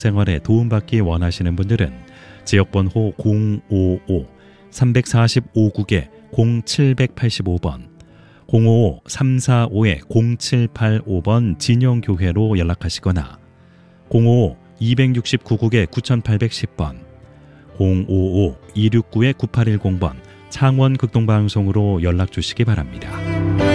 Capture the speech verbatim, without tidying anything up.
생활에 도움받기 원하시는 분들은 지역번호 공오오 삼사오 국에 공칠팔오 번, 공오오 삼사오 공칠팔오 번 진영교회로 연락하시거나 공오오 이육구 국에 구팔십 번, 공오오 이육구 구팔일공 번 창원극동방송으로 연락 주시기 바랍니다.